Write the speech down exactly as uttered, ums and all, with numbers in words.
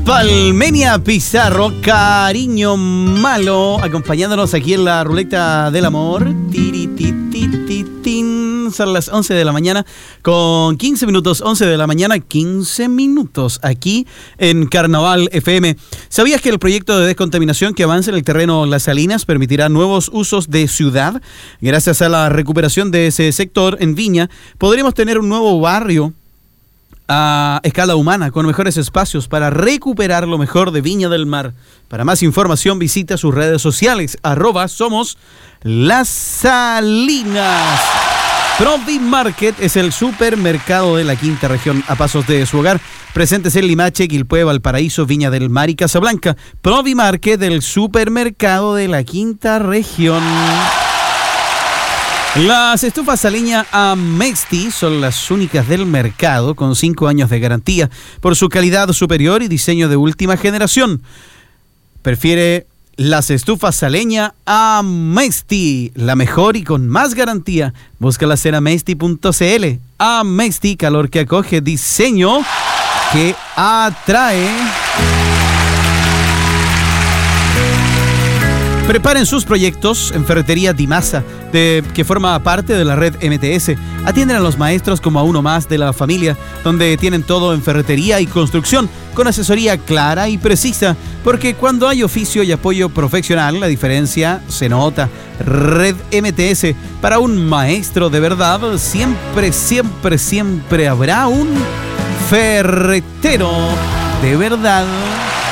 Palmenia Pizarro, Cariño Malo, acompañándonos aquí en la ruleta del amor. Tiri, ti, ti, ti, tin. Son las once de la mañana con quince minutos, once de la mañana, quince minutos aquí en Carnaval F M. ¿Sabías que el proyecto de descontaminación que avanza en el terreno Las Salinas permitirá nuevos usos de ciudad? Gracias a la recuperación de ese sector en Viña, podremos tener un nuevo barrio a escala humana, con mejores espacios para recuperar lo mejor de Viña del Mar. Para más información visita sus redes sociales, arroba somos Las Salinas. Provi Market es el supermercado de la quinta región, a pasos de su hogar, presentes en Limache, Quilpué, Valparaíso, Viña del Mar y Casablanca. Provi Market, el supermercado de la quinta región. Las estufas a leña Amexti son las únicas del mercado con cinco años de garantía por su calidad superior y diseño de última generación. Prefiere las estufas a leña Amexti, la mejor y con más garantía. Búscalas en amexti punto cl. Amexti, calor que acoge, diseño que atrae. Preparen sus proyectos en Ferretería Dimasa, de, que forma parte de la red M T S. Atienden a los maestros como a uno más de la familia, donde tienen todo en ferretería y construcción, con asesoría clara y precisa, porque cuando hay oficio y apoyo profesional, la diferencia se nota. Red M T S, para un maestro de verdad, siempre, siempre, siempre habrá un ferretero de verdad.